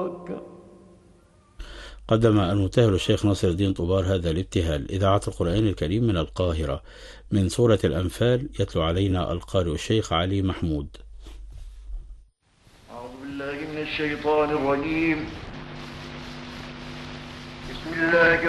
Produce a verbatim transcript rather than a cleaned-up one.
أكبر. قدم المبتهل الشيخ ناصر الدين طوبار هذا الابتهال. إذاعة القرآن الكريم من القاهرة، من سورة الأنفال، يتلو علينا القارئ الشيخ علي محمود. أعوذ بالله من الشيطان الرجيم. بسم الله